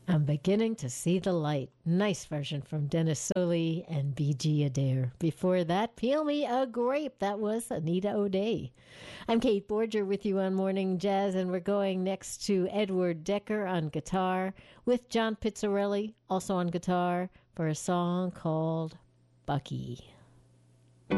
I'm beginning to see the light. Nice version from Dennis Soley and B.G. Adair. Before that, Peel Me a Grape. That was Anita O'Day. I'm Kate Borger with you on Morning Jazz, and we're going next to Edward Decker on guitar with John Pizzarelli also on guitar for a song called Bucky.